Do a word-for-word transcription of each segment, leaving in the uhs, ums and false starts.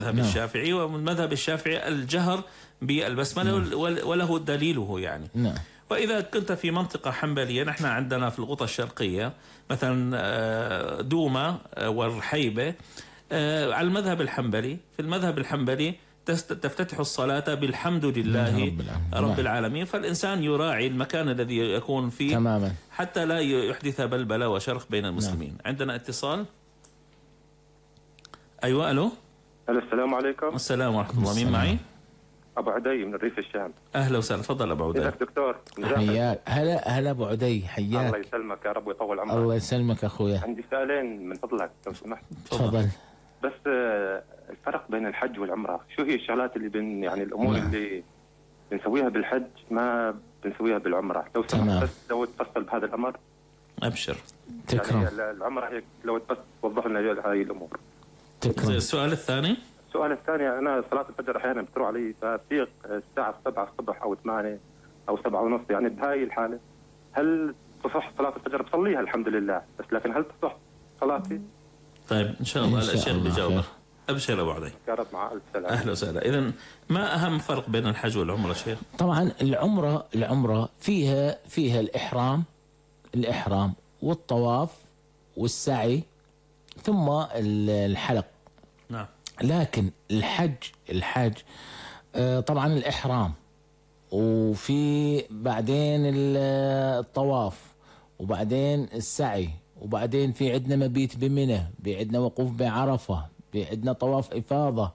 المذهب نعم. الشافعي، ومن المذهب الشافعي الجهر بالبسملة نعم. وله دليله يعني. نعم. وإذا كنت في منطقة حنبلية، نحن عندنا في الغوطة الشرقية مثلا دومة والرحيبة على المذهب الحنبلي. في المذهب الحنبلي تفتتح الصلاة بالحمد لله رب, رب العالمين، فالإنسان يراعي المكان الذي يكون فيه تماما حتى لا يحدث بلبلة وشرخ بين المسلمين. نعم. عندنا اتصال. أيوة. ألو. السلام عليكم. السلام ورحمة الله. مين معي؟ أبو عدي من الريف الشام. أهلا وسهلا. تفضل أبو عدي. دكتور. حياك. هلا هلا أبو عدي، حياك. الله يسلمك يا رب ويطول عمرك. الله يسلمك أخويا. عندي سؤالين من فضلك لو سمحت. تفضل. بس الفرق بين الحج والعمرة، شو هي الشغلات اللي بين يعني الأمور نعم. اللي بنسويها بالحج ما بنسويها بالعمرة؟ لو سمحت بس لو تفصل بهذا الأمر. أبشر. تكرم. يعني العمرة هيك لو بس توضح لنا هاي الأمور. تكرم. السؤال الثاني. السؤال الثاني، أنا صلاة الفجر أحيانا بتروح علي ففي الساعة سبعة الصبح أو ثمانية أو سبعة ونص، يعني بهاي الحالة هل تصح صلاة الفجر؟ بصليها الحمد لله، بس لكن هل تصح صلاتي؟ طيب إن شاء الله الشيخ بيجاوبك. أبشر أبو عدي. يا رب مع ألف سلامة. أهلا وسهلا. إذن ما أهم فرق بين الحج والعمرة شيخ؟ طبعا العمرة العمرة فيها فيها الإحرام الإحرام والطواف والسعي ثم الحلق. نعم. لكن الحج الحج طبعا الإحرام، وفي بعدين الطواف، وبعدين السعي، وبعدين في عندنا مبيت بمنى، بعدنا وقوف بعرفة، بعدنا طواف إفاضة،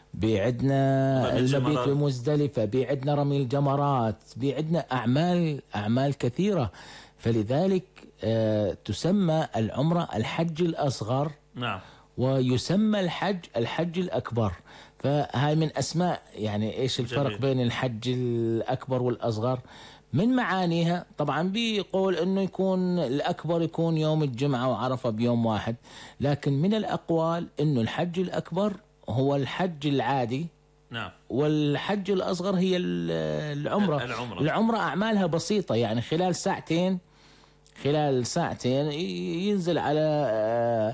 بعدنا المبيت بمزدلفة، بعدنا رمي الجمرات، بعدنا أعمال أعمال كثيرة. فلذلك آه تسمى العمرة الحج الأصغر. نعم. ويسمى الحج الحج الأكبر. فهاي من أسماء يعني إيش الفرق جميل. بين الحج الأكبر والأصغر. من معانيها طبعا بيقول انه يكون الاكبر يكون يوم الجمعة وعرفة بيوم واحد، لكن من الاقوال انه الحج الاكبر هو الحج العادي. نعم. والحج الاصغر هي العمرة. العمرة. العمرة اعمالها بسيطة، يعني خلال ساعتين خلال ساعتين ينزل على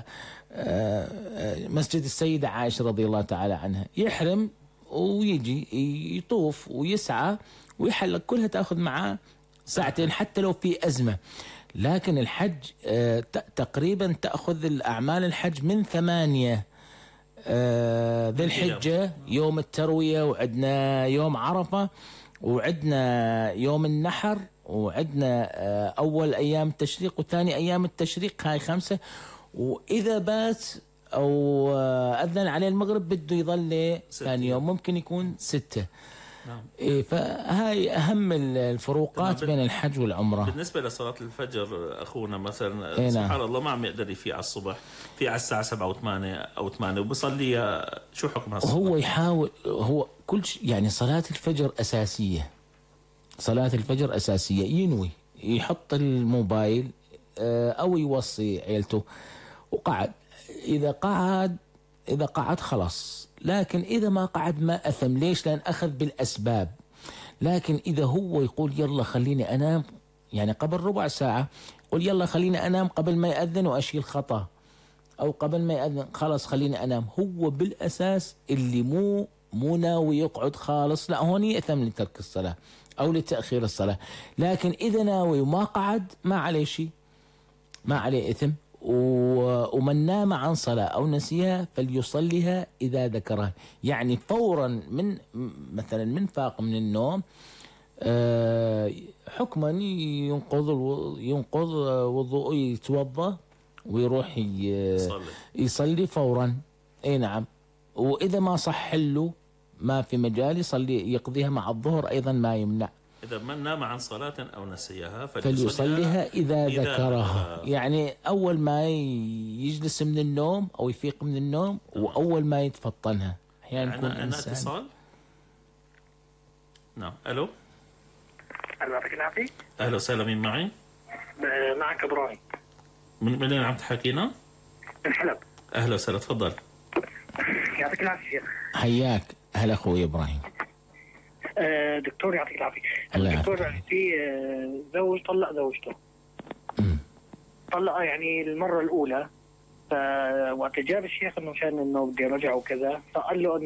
مسجد السيدة عائشة رضي الله تعالى عنها، يحرم ويجي يطوف ويسعى ويحلق، كلها تأخذ معاه ساعتين حتى لو في أزمة. لكن الحج آه تقريبا تأخذ الأعمال الحج من ثمانية آه ذي الحجة، يوم التروية، وعدنا يوم عرفة، وعدنا يوم النحر، وعدنا آه أول أيام التشريق وثاني أيام التشريق، هاي خمسة. وإذا بات أو آه أذن عليه المغرب بده يظل ثاني يوم ممكن يكون ستة. نعم. إيه، فهاي أهم الفروقات بين الحج والعمرة. بالنسبة لصلاة الفجر أخونا مثلا إيه سبحان نعم. الله ما عم يقدر يفيق على الصبح، في على الساعة سبعة وثمانية أو ثمانية وبصلي، شو حكمها الصبح؟ هو يحاول، هو كل شيء يعني صلاة الفجر أساسية، صلاة الفجر أساسية. ينوي يحط الموبايل أو يوصي عيلته وقعد، إذا قعد إذا قعد خلاص، لكن إذا ما قعد ما أثم. ليش؟ لأن أخذ بالأسباب. لكن إذا هو يقول يلا خليني أنام، يعني قبل ربع ساعة يقول يلا خليني أنام قبل ما يأذن وأشيل خطأ، أو قبل ما يأذن خلاص خليني أنام، هو بالأساس اللي مو مو ناوي يقعد خالص، لا هون يأثم لترك الصلاة أو لتأخير الصلاة. لكن إذا ناوي وما قعد ما عليه شيء، ما عليه إثم. ومن نام عن صلاة أو نسيها فليصليها إذا ذكرها، يعني فورا من مثلا من فاق من النوم حكما ينقض ينقض وضوءه، يتوضأ ويروح يصلي, يصلي فورا. اي نعم. وإذا ما صح له ما في مجال يصلي يقضيها مع الظهر أيضا ما يمنع. إذا من نام عن صلاة أو نسيها فليصليها إذا, إذا ذكرها. يعني أول ما يجلس من النوم أو يفيق من النوم وأول ما يتفطنها. أحيانا يكون إنسان. اتصال. نعم. ألو. أهلا يعطيك العافية. أهلا وسهلا. مين معي؟ معك إبراهيم. من منين عم تحكينا؟ من حلب. أهلا وسهلا. تفضل. يعطيك العافية. حياك. هلا أخوي إبراهيم. دكتور يعطيك العافية. دكتور في زوج طلق زوجته. طلقها يعني المرة الأولى، فوقت جاب الشيخ إنه مشان إنه بدي أرجع وكذا، فقال له